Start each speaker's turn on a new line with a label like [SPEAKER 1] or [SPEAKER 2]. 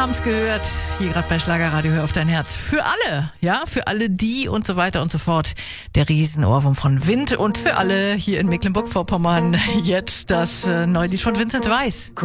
[SPEAKER 1] haben's gehört. Hier gerade bei Schlagerradio, hör auf dein Herz. Für alle, ja, für alle die und so weiter und so fort. Der Riesenohrwurm von Wind und für alle hier in Mecklenburg-Vorpommern jetzt das neue Lied von Vincent Weiss.